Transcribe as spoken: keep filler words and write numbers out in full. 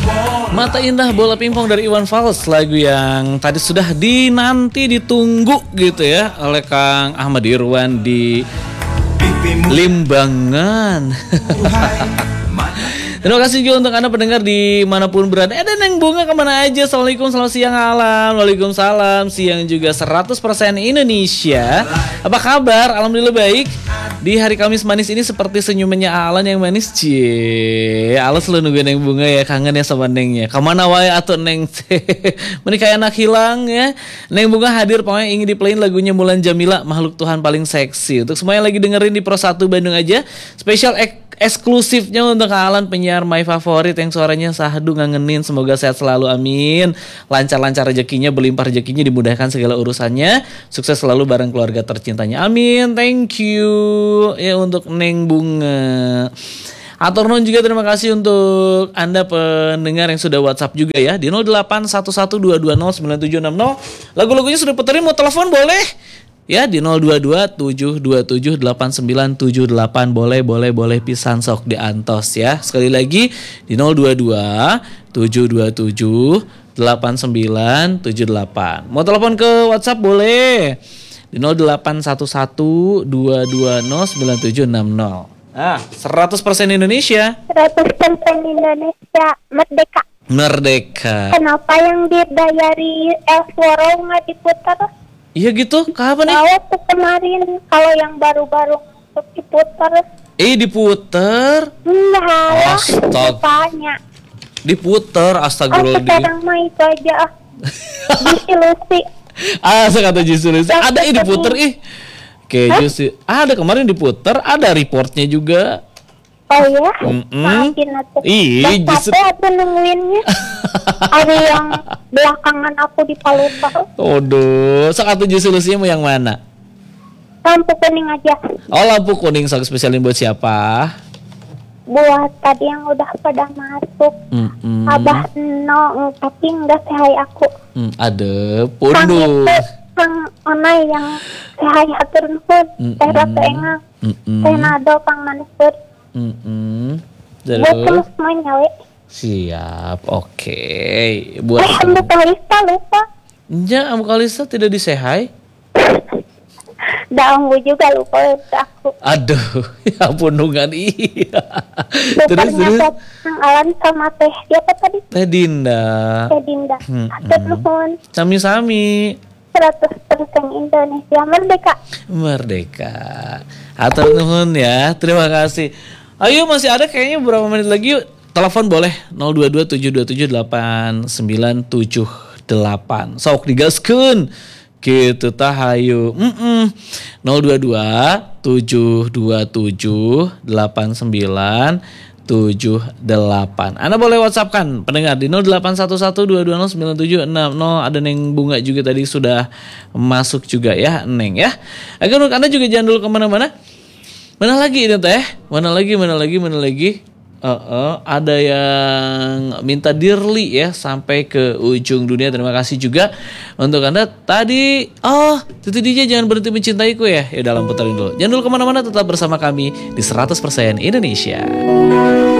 Mata Indah Bola Pingpong dari Iwan Fals, lagu yang tadi sudah dinanti ditunggu gitu ya oleh Kang Ahmad Irwan di Limbangan. Terima kasih juga untuk Anda pendengar dimanapun berada. Ada Neng Bunga kemana aja? Assalamualaikum, selamat siang Alam. Waalaikumsalam, siang juga seratus persen Indonesia. Apa kabar? Alhamdulillah baik. Di hari Kamis manis ini seperti senyumannya Alan yang manis. Cie, Alan selalu nunggu Neng Bunga ya, kangen ya sama Nengnya. Kemana wae atau Neng teh? Menikah anak hilang ya. Neng Bunga hadir pokoknya ingin diplayin lagunya Mulan Jamila, makhluk Tuhan paling seksi. Untuk semua yang lagi dengerin di Pro satu Bandung aja, spesial ek eksklusifnya untuk Alan, penyiar my favorit yang suaranya sahdu ngangenin. Semoga sehat selalu, amin. Lancar-lancar rezekinya, berlimpah rezekinya, dimudahkan segala urusannya. Sukses selalu bareng keluarga tercintanya, amin. Thank you ya untuk Neng Bunga. Atur nuhun juga, terima kasih untuk Anda pendengar yang sudah WhatsApp juga ya di nol delapan satu satu dua dua nol sembilan tujuh enam nol. Lagu-lagunya sudah puterin, mau telepon boleh ya di nol dua dua tujuh dua tujuh delapan sembilan tujuh delapan. Boleh, boleh, boleh pisan sok diantos ya. Sekali lagi di nol dua dua tujuh dua tujuh delapan sembilan tujuh delapan. Mau telepon ke WhatsApp boleh di nol delapan satu satu dua dua nol sembilan tujuh enam nol. Ah, seratus persen Indonesia. seratus persen Indonesia merdeka. Merdeka. Kenapa yang dibayari Elforo nggak diputar? Iya gitu, kapan nih? Tahu tuh kemarin, kalau yang baru-baru diputar. Eh diputer? Enggak, Astag. tanya. Diputer, Oh, astagfirullahaladzim. sekarang mah itu aja. Disilusi. Ah, sekata Jisulis. Ada ih diputer ih. Oke, Jusi. Ada kemarin diputer, ada reportnya juga. Oh ya? Mm-mm. Maafin aku. Ih, Udah justru- capek aku nungguinnya. Ada yang belakangan aku di Palupa. Waduh, sekata Jisulisnya mau yang mana? Lampu kuning aja. Oh, lampu kuning, sok spesialin buat siapa? Buat tadi yang udah pada masuk. Mm-mm. Abah no, tapi enggak sehai aku. Hmm, ada Kang punduh. itu, Kang Onai yang sehai hatur nuhun. Mm-mm. Teh Ratu Engang. Mm-mm. Teh Nado Kang Mansur. Mm-mm. Buat Terus terus semuanya we. siap, oke. Buat Eh, Ambu Kalista lupa. ya, Ambu Kalista tidak disehai. Dah Ambu juga lupa udah aku. Aduh, ya ampun nungan iya. Terus Lupa terus nyata Kang Alan sama Teh siapa tadi? Teh Dinda. Teh Dinda. Mm-mm. Hatur nuhun. Sami-sami. seratus persen Indonesia merdeka. Merdeka. Hatur nuhun ya. Terima kasih. Ayo masih ada kayaknya beberapa menit lagi yuk. Telepon boleh nol dua dua tujuh dua tujuh delapan sembilan tujuh delapan. Sok digaskeun. Gitu tah hayu. Mm-mm. nol dua dua tujuh dua tujuh delapan sembilan tujuh delapan. Anda boleh WhatsApp-kan pendengar di nol delapan satu satu dua dua nol sembilan tujuh enam nol. Ada Neng Bunga juga tadi sudah masuk juga ya, Neng ya. Agar Anda juga jangan dulu kemana-mana. Mana lagi ini teh? Mana lagi? Mana lagi? Mana lagi? Uh, uh, ada yang minta Dirli ya sampai ke ujung dunia. Terima kasih juga untuk Anda tadi. Oh, Tuti D J jangan berhenti mencintaiku ya. Ya dalam putarin dulu. Jangan dulu kemana-mana, tetap bersama kami di seratus persen Indonesia.